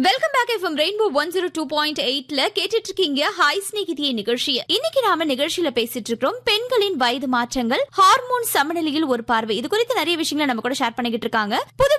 Welcome back FM rainbow 102.8ல கேட்டுட்டு இருக்கீங்க hi ஸ்நேகிதியே நிகழ்ச்சியை. இன்னைக்கு நாம நிகழ்ச்சியில பேசிட்டு இருக்கோம் பெண்களின் வயது மாற்றங்கள், ஹார்மோன் சமநிலையில் ஒரு பார்வை. இது குறித்து நிறைய விஷயங்களை நம்ம கூட ஷேர் பண்ணிக்கிட்டு இருக்காங்க புது